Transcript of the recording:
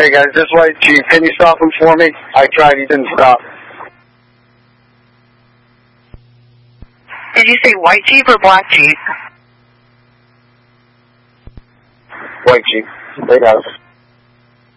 Hey guys, this white Jeep, can you stop him for me? I tried, he didn't stop. Did you say white Jeep or black Jeep? White Jeep. They got it.